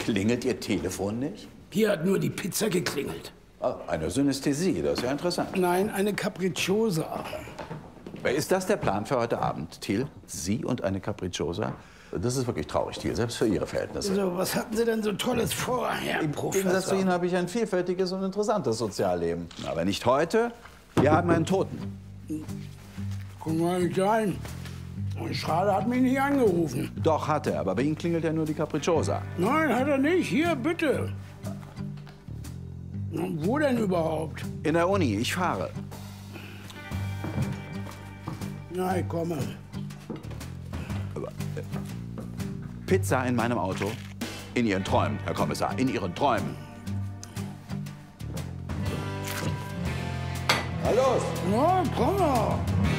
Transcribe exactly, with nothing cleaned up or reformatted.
Klingelt Ihr Telefon nicht? Hier hat nur die Pizza geklingelt. Ah, eine Synästhesie, das ist ja interessant. Nein, eine Capricciosa. Ist das der Plan für heute Abend, Thiel? Sie und eine Capricciosa? Das ist wirklich traurig, Thiel, selbst für Ihre Verhältnisse. So, was hatten Sie denn so Tolles vor, Herr Im Professor? Gegensatz zu Ihnen habe ich ein vielfältiges und interessantes Sozialleben. Aber nicht heute. Wir haben einen Toten. Kann doch nicht sein. Und Schrader hat mich nicht angerufen. Doch, hat er, aber bei Ihnen klingelt ja nur die Capricciosa. Nein, hat er nicht. Hier, bitte. Na, wo denn überhaupt? In der Uni, ich fahre. Na, ich komme. Pizza in meinem Auto? In Ihren Träumen, Herr Kommissar, in Ihren Träumen. Na los! Na, komm mal.